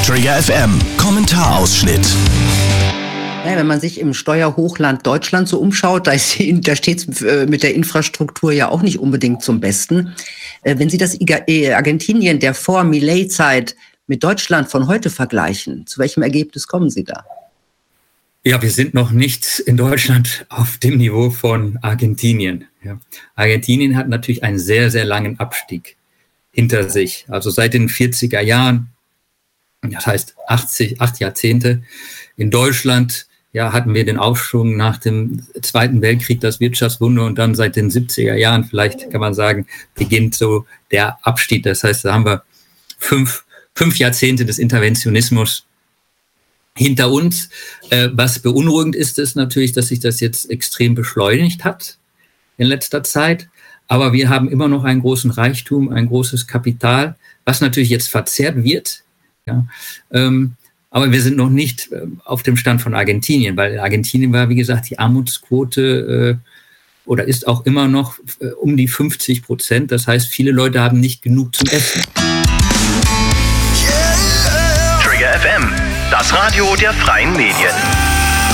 Trigger FM Kommentarausschnitt. Ja, wenn man sich im Steuerhochland Deutschland so umschaut, da steht es mit der Infrastruktur ja auch nicht unbedingt zum Besten. Wenn Sie das Argentinien der Vor-Milei-Zeit mit Deutschland von heute vergleichen, zu welchem Ergebnis kommen Sie da? Ja, wir sind noch nicht in Deutschland auf dem Niveau von Argentinien. Ja. Argentinien hat natürlich einen sehr, sehr langen Abstieg hinter sich. Also seit den 40er Jahren, das heißt 8 Jahrzehnte. In Deutschland hatten wir den Aufschwung nach dem Zweiten Weltkrieg, das Wirtschaftswunder, und dann seit den 70er Jahren, vielleicht kann man sagen, beginnt so der Abstieg. Das heißt, da haben wir fünf Jahrzehnte des Interventionismus hinter uns. Was beunruhigend ist natürlich, dass sich das jetzt extrem beschleunigt hat in letzter Zeit. Aber wir haben immer noch einen großen Reichtum, ein großes Kapital, was natürlich jetzt verzehrt wird. Ja. Aber wir sind noch nicht auf dem Stand von Argentinien, weil in Argentinien war, wie gesagt, die Armutsquote oder ist auch immer noch um die 50%. Das heißt, viele Leute haben nicht genug zum Essen. Trigger FM, das Radio der freien Medien.